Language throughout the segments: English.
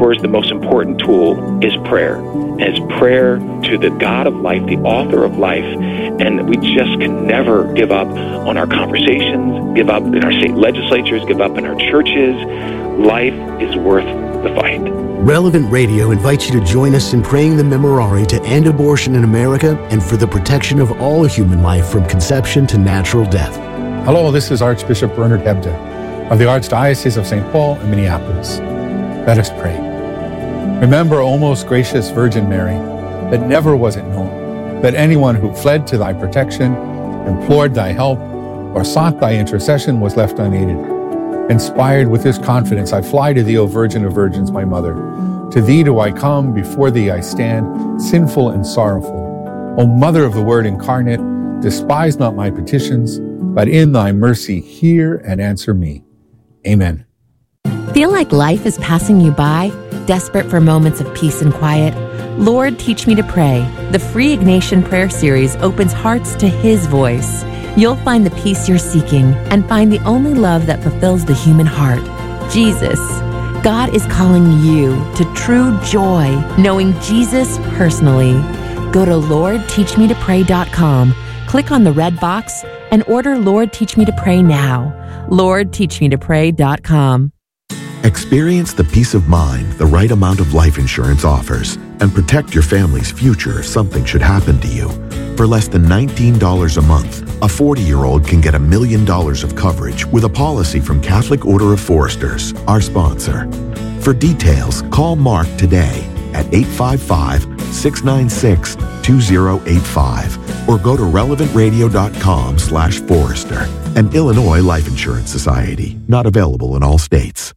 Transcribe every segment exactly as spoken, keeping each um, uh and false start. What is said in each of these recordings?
course, the most important tool is prayer. And it's prayer to the God of life, the author of life. And we just can never give up on our conversations, give up in our state legislatures, give up in our churches. Life is worth the fight. Relevant Radio invites you to join us in praying the Memorare to end abortion in America and for the protection of all human life from conception to natural death. Hello, this is Archbishop Bernard Hebda of the Archdiocese of Saint Paul and Minneapolis. Let us pray. Remember, O most gracious Virgin Mary, that never was it known that anyone who fled to thy protection, implored thy help, or sought thy intercession was left unaided. Inspired with this confidence, I fly to thee, O Virgin of Virgins, my Mother. To thee do I come, before thee I stand, sinful and sorrowful. O Mother of the Word incarnate, despise not my petitions, but in thy mercy hear and answer me. Amen. Feel like life is passing you by? Desperate for moments of peace and quiet? Lord, Teach Me to Pray. The free Ignatian Prayer Series opens hearts to His voice. You'll find the peace you're seeking and find the only love that fulfills the human heart, Jesus. God is calling you to true joy, knowing Jesus personally. Go to lord teach me to pray dot com, click on the red box, and order Lord Teach Me to Pray now. lord teach me to pray dot com. Experience the peace of mind the right amount of life insurance offers and protect your family's future if something should happen to you. For less than nineteen dollars a month, a forty-year-old can get a million dollars of coverage with a policy from Catholic Order of Foresters, our sponsor. For details, call Mark today at eight five five, six nine six, two zero eight five or go to relevant radio dot com slash Forester. An Illinois Life Insurance Society, not available in all states.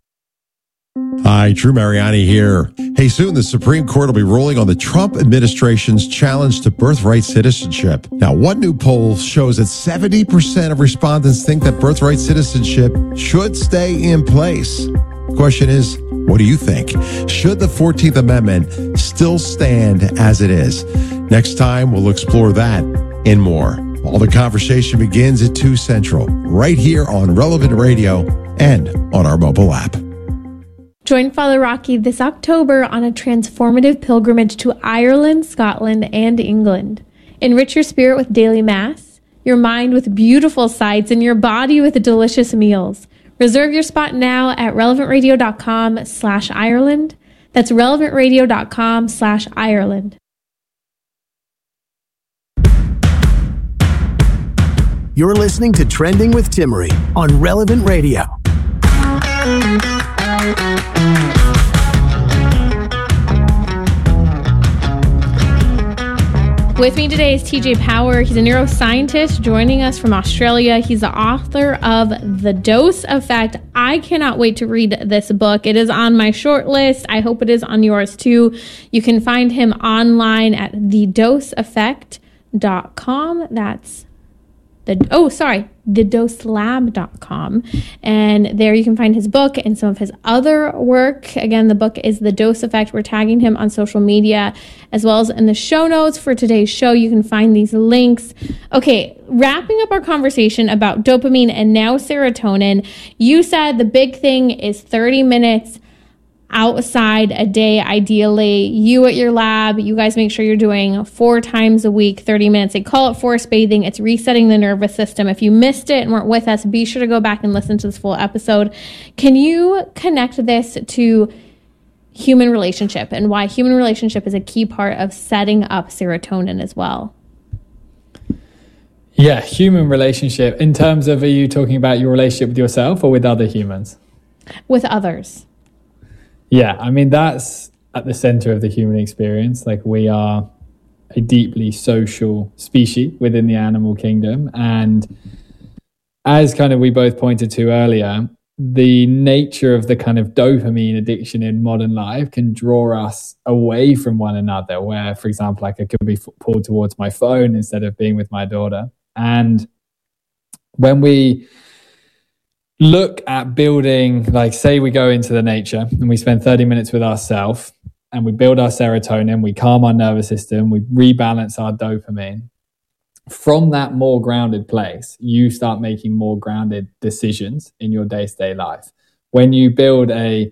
Hi, Drew Mariani here. Hey, soon the Supreme Court will be ruling on the Trump administration's challenge to birthright citizenship. Now, one new poll shows that seventy percent of respondents think that birthright citizenship should stay in place. Question is, what do you think? Should the fourteenth Amendment still stand as it is? Next time, we'll explore that and more. All the conversation begins at two Central, right here on Relevant Radio and on our mobile app. Join Father Rocky this October on a transformative pilgrimage to Ireland, Scotland, and England. Enrich your spirit with daily Mass, your mind with beautiful sights, and your body with delicious meals. Reserve your spot now at relevant radio dot com slash Ireland. That's relevant radio dot com slash Ireland. You're listening to Trending with Timmerie on Relevant Radio. With me today is T J Power. He's a neuroscientist joining us from Australia. He's the author of The Dose Effect. I cannot wait to read this book. It is on my short list. I hope it is on yours too. You can find him online at the dose effect dot com. That's the, oh, sorry, the dose lab dot com. And there you can find his book and some of his other work. Again, the book is The Dose Effect. We're tagging him on social media as well as in the show notes for today's show. You can find these links. Okay, wrapping up our conversation about dopamine and now serotonin, you said the big thing is thirty minutes outside a day, ideally. You at your lab, you guys make sure you're doing four times a week, thirty minutes. They call it forest bathing. It's resetting the nervous system. If you missed it and weren't with us, be sure to go back and listen to this full episode. Can you connect this to human relationship and why human relationship is a key part of setting up serotonin as well? Yeah, human relationship. In terms of, are you talking about your relationship with yourself or with other humans? With others. Yeah, I mean, that's at the center of the human experience. Like, we are a deeply social species within the animal kingdom. And as kind of we both pointed to earlier, the nature of the kind of dopamine addiction in modern life can draw us away from one another, where, for example, like I could be pulled towards my phone instead of being with my daughter. And when we look at building, like say we go into the nature and we spend thirty minutes with ourselves and we build our serotonin, we calm our nervous system, we rebalance our dopamine. From that more grounded place, you start making more grounded decisions in your day-to-day life. When you build a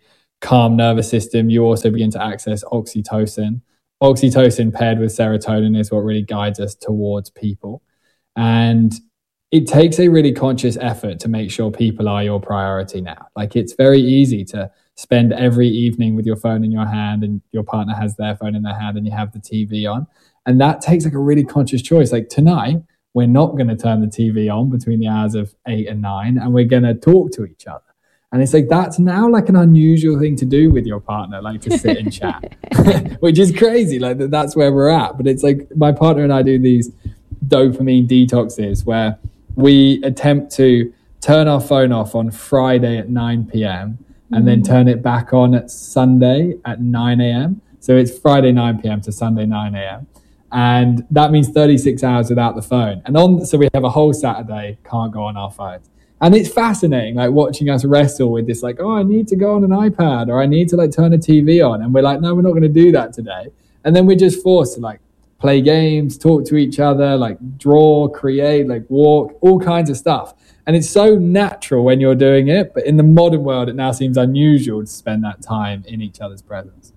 calm nervous system, you also begin to access oxytocin. Oxytocin paired with serotonin is what really guides us towards people. And it takes a really conscious effort to make sure people are your priority now. Like, it's very easy to spend every evening with your phone in your hand and your partner has their phone in their hand and you have the T V on. And that takes like a really conscious choice. Like, tonight, we're not going to turn the T V on between the hours of eight and nine, and we're going to talk to each other. And it's like, that's now like an unusual thing to do with your partner, like to sit and chat, which is crazy. Like, that's where we're at. But it's like, my partner and I do these dopamine detoxes where we attempt to turn our phone off on Friday at nine p.m. and then turn it back on at Sunday at nine a.m. So it's Friday nine p.m. to Sunday nine a.m. And that means thirty-six hours without the phone. And on, so we have a whole Saturday, can't go on our phones. And it's fascinating, like watching us wrestle with this, like, oh, I need to go on an iPad, or I need to like turn a T V on. And we're like, no, we're not going to do that today. And then we're just forced to like play games, talk to each other, like draw, create, like walk, all kinds of stuff. And it's so natural when you're doing it. But in the modern world, it now seems unusual to spend that time in each other's presence.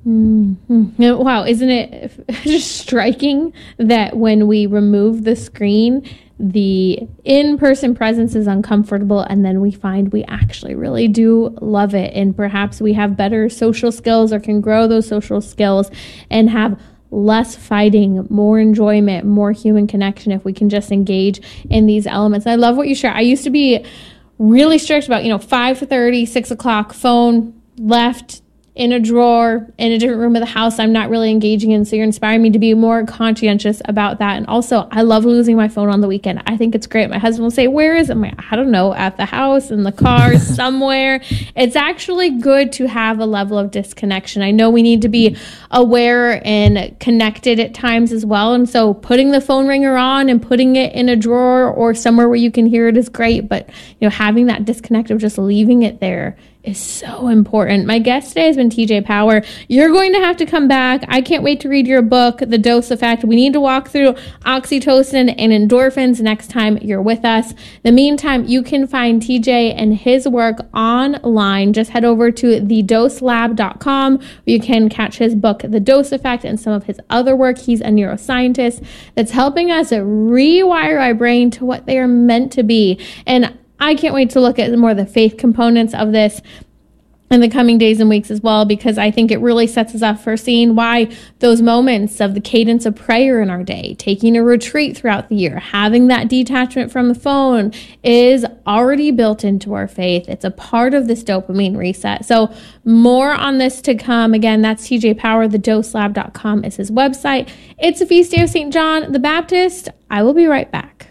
Mm-hmm. Wow, isn't it just striking that when we remove the screen, the in-person presence is uncomfortable, and then we find we actually really do love it, and perhaps we have better social skills or can grow those social skills and have less fighting, more enjoyment, more human connection if we can just engage in these elements. I love what you share. I used to be really strict about, you know, five thirty, six o'clock, phone left in a drawer, in a different room of the house I'm not really engaging in. So you're inspiring me to be more conscientious about that. And also, I love losing my phone on the weekend. I think it's great. My husband will say, where is it? I'm like, I don't know, at the house, in the car, somewhere. It's actually good to have a level of disconnection. I know we need to be aware and connected at times as well. And so putting the phone ringer on and putting it in a drawer or somewhere where you can hear it is great. But, you know, having that disconnect of just leaving it there is so important. My guest today has been T J Power. You're going to have to come back. I can't wait to read your book, The Dose Effect. We need to walk through oxytocin and endorphins next time you're with us. In the meantime, you can find T J and his work online. Just head over to the dose lab dot com where you can catch his book, The Dose Effect, and some of his other work. He's a neuroscientist that's helping us rewire our brain to what they are meant to be. And I can't wait to look at more of the faith components of this in the coming days and weeks as well, because I think it really sets us up for seeing why those moments of the cadence of prayer in our day, taking a retreat throughout the year, having that detachment from the phone is already built into our faith. It's a part of this dopamine reset. So more on this to come. Again, that's T J Power. the dose lab dot com is his website. It's a feast day of Saint John the Baptist. I will be right back.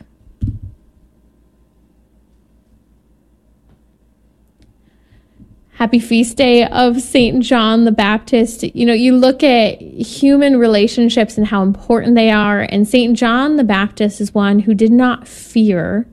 Happy feast day of Saint John the Baptist. You know, you look at human relationships and how important they are, and Saint John the Baptist is one who did not fear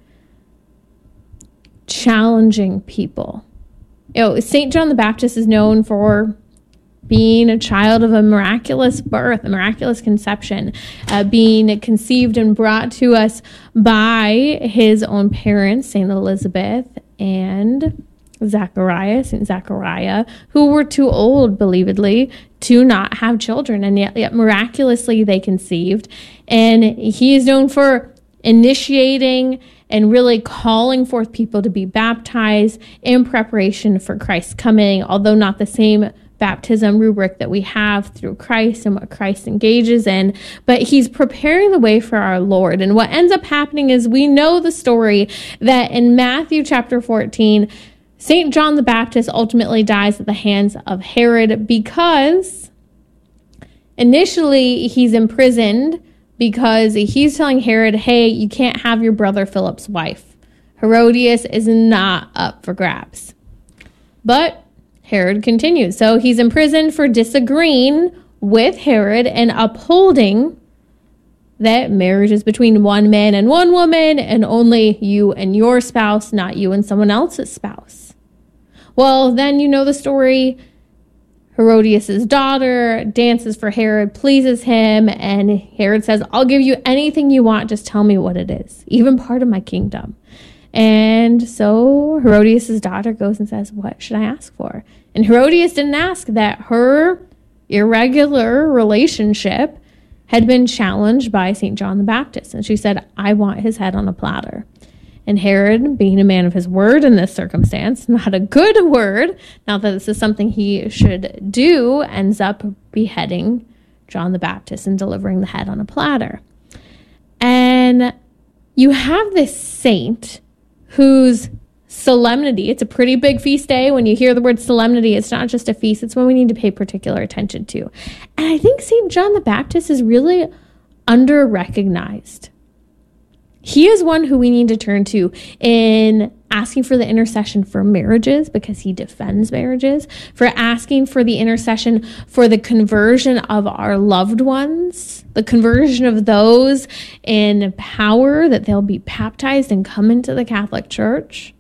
challenging people. You know, Saint John the Baptist is known for being a child of a miraculous birth, a miraculous conception, uh, being conceived and brought to us by his own parents, Saint Elizabeth and Zachariah, Saint Zachariah, who were too old, believedly, to not have children, and yet, yet miraculously they conceived. And he is known for initiating and really calling forth people to be baptized in preparation for Christ's coming, although not the same baptism rubric that we have through Christ and what Christ engages in, but he's preparing the way for our Lord. And what ends up happening is we know the story that in Matthew chapter fourteen, Saint John the Baptist ultimately dies at the hands of Herod because initially he's imprisoned because he's telling Herod, hey, you can't have your brother Philip's wife. Herodias is not up for grabs. But Herod continues. So he's imprisoned for disagreeing with Herod and upholding that marriage is between one man and one woman and only you and your spouse, not you and someone else's spouse. Well, then you know the story. Herodias' daughter dances for Herod, pleases him, and Herod says, I'll give you anything you want, just tell me what it is, even part of my kingdom. And so Herodias' daughter goes and says, what should I ask for? And And Herodias didn't ask that her irregular relationship had been challenged by Saint John the Baptist. And she said, I want his head on a platter. And Herod, being a man of his word in this circumstance, not a good word, not that this is something he should do, ends up beheading John the Baptist and delivering the head on a platter. And you have this saint whose solemnity, it's a pretty big feast day. When you hear the word solemnity, it's not just a feast, it's one we need to pay particular attention to. And I think Saint John the Baptist is really under-recognized. He is one who we need to turn to in asking for the intercession for marriages, because he defends marriages, for asking for the intercession for the conversion of our loved ones, the conversion of those in power, that they'll be baptized and come into the Catholic Church.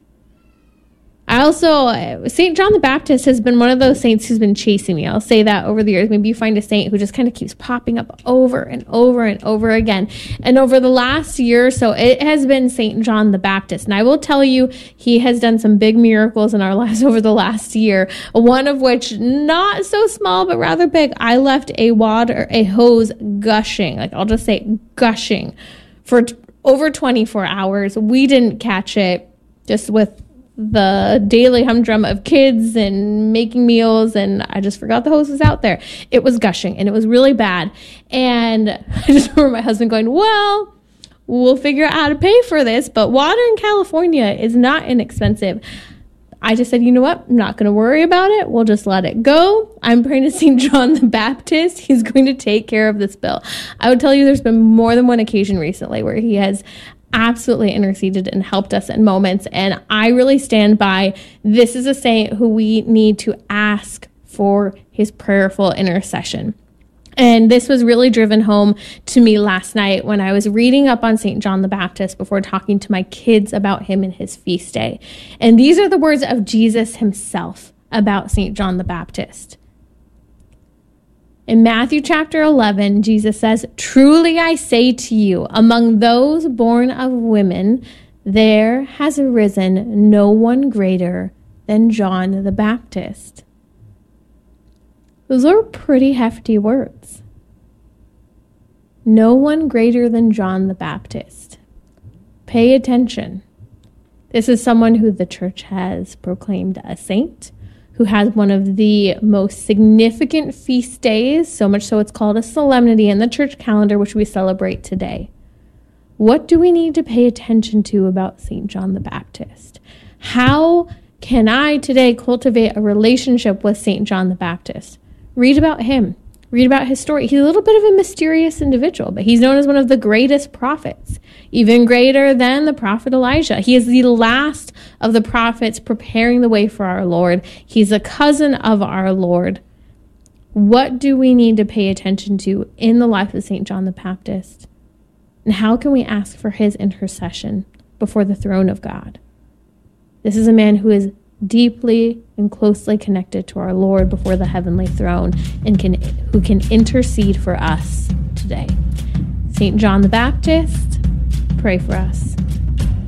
I also, Saint John the Baptist has been one of those saints who's been chasing me. I'll say that over the years. Maybe you find a saint who just kind of keeps popping up over and over and over again. And over the last year or so, it has been Saint John the Baptist. And I will tell you, he has done some big miracles in our lives over the last year. One of which, not so small, but rather big. I left a water, a hose gushing, like I'll just say gushing, for t- over twenty-four hours. We didn't catch it, just with the daily humdrum of kids and making meals, and I just forgot the hose was out there. It was gushing, and it was really bad. And I just remember my husband going, well, we'll figure out how to pay for this, but water in California is not inexpensive. I just said, you know what? I'm not going to worry about it. We'll just let it go. I'm praying to Saint John the Baptist. He's going to take care of this bill. I would tell you there's been more than one occasion recently where he has absolutely interceded and helped us in moments. And I really stand by, this is a saint who we need to ask for his prayerful intercession. And this was really driven home to me last night when I was reading up on Saint John the Baptist before talking to my kids about him and his feast day. And these are the words of Jesus himself about Saint John the Baptist. In Matthew chapter eleven, Jesus says, truly I say to you, among those born of women, there has arisen no one greater than John the Baptist. Those are pretty hefty words. No one greater than John the Baptist. Pay attention. This is someone who the church has proclaimed a saint, who has one of the most significant feast days, so much so it's called a solemnity in the church calendar, which we celebrate today. What do we need to pay attention to about Saint John the Baptist? How can I today cultivate a relationship with Saint John the Baptist? Read about him. Read about his story. He's a little bit of a mysterious individual, but he's known as one of the greatest prophets, even greater than the prophet Elijah. He is the last of the prophets preparing the way for our Lord. He's a cousin of our Lord. What do we need to pay attention to in the life of Saint John the Baptist? And how can we ask for his intercession before the throne of God? This is a man who is deeply and closely connected to our Lord before the heavenly throne, and can who can intercede for us today. Saint John the Baptist, pray for us.